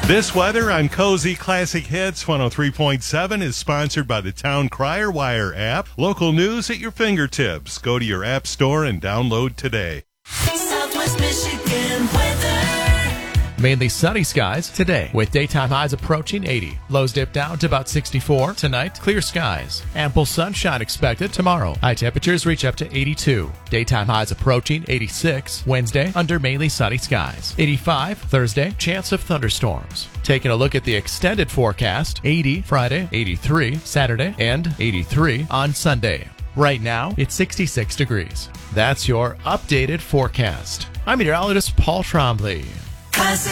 This weather on Cozy Classic Hits 103.7 is sponsored by the Town Crier Wire app. Local news at your fingertips. Go to your app store and download today. Southwest Michigan weather. Mainly sunny skies today, with daytime highs approaching 80. Lows dip down to about 64. Tonight, clear skies. Ample sunshine expected tomorrow. High temperatures reach up to 82. Daytime highs approaching 86. Wednesday, under mainly sunny skies. 85 Thursday, chance of thunderstorms. Taking a look at the extended forecast, 80 Friday, 83 Saturday, and 83 on Sunday. Right now, it's 66 degrees. That's your updated forecast. I'm meteorologist Paul Trombley. Classic